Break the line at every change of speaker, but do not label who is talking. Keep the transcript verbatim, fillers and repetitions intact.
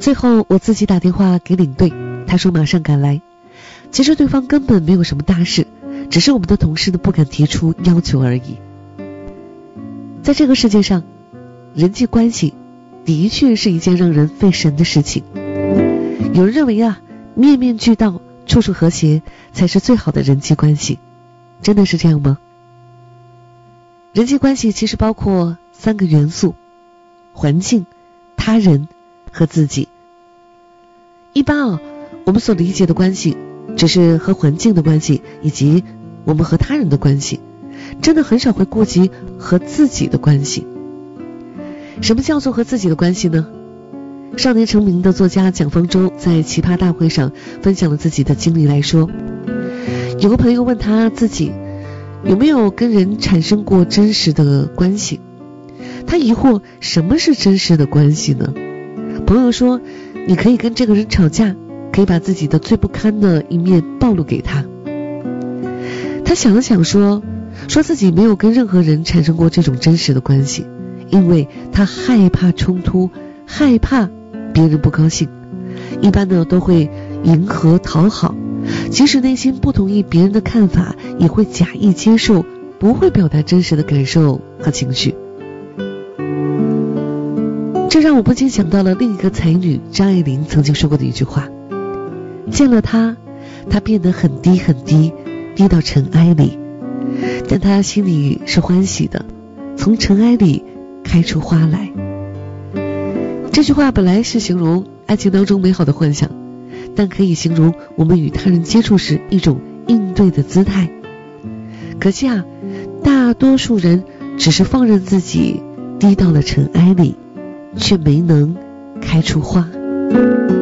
最后我自己打电话给领队，他说马上赶来。其实对方根本没有什么大事，只是我们的同事呢不敢提出要求而已。在这个世界上，人际关系的确是一件让人费神的事情。有人认为啊，面面俱到，处处和谐才是最好的人际关系。真的是这样吗？人际关系其实包括三个元素：环境、他人和自己。一般啊，我们所理解的关系只是和环境的关系以及我们和他人的关系，真的很少会顾及和自己的关系。什么叫做和自己的关系呢？少年成名的作家蒋方舟在奇葩大会上分享了自己的经历来说，有个朋友问他自己有没有跟人产生过真实的关系，他疑惑什么是真实的关系呢？朋友说，你可以跟这个人吵架，可以把自己的最不堪的一面暴露给他。他想了想说说自己没有跟任何人产生过这种真实的关系，因为他害怕冲突，害怕别人不高兴，一般呢都会迎合讨好，即使内心不同意别人的看法，也会假意接受，不会表达真实的感受和情绪。这让我不禁想到了另一个才女张爱玲曾经说过的一句话，见了她，她变得很低很低，低到尘埃里，但她心里是欢喜的，从尘埃里开出花来。这句话本来是形容爱情当中美好的幻想，但可以形容我们与他人接触时一种应对的姿态。可惜啊，大多数人只是放任自己低到了尘埃里，却没能开出花。